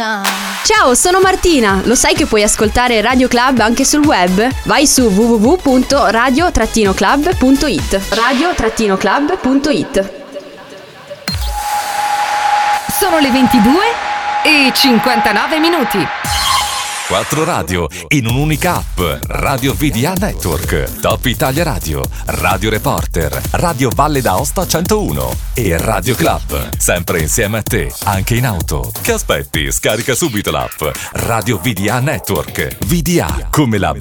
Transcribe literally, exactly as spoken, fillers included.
Ciao, sono Martina. Lo sai che puoi ascoltare Radio Club anche sul web? Vai su w w w punto radio club punto i t. radio club punto i t. Sono le ventidue e cinquantanove minuti. Quattro radio in un'unica app. Radio V D A Network, Top Italia Radio, Radio Reporter, Radio Valle d'Aosta centouno e Radio Club. Sempre insieme a te, anche in auto. Che aspetti? Scarica subito l'app Radio V D A Network. V D A come la